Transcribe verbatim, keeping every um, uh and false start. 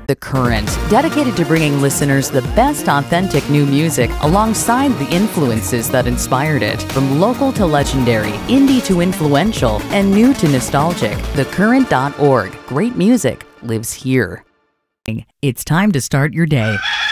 The Current, dedicated to bringing listeners the best authentic new music alongside the influences that inspired it. From local to legendary, indie to influential, and new to nostalgic, the current dot org. Great music lives here. It's time to start your day.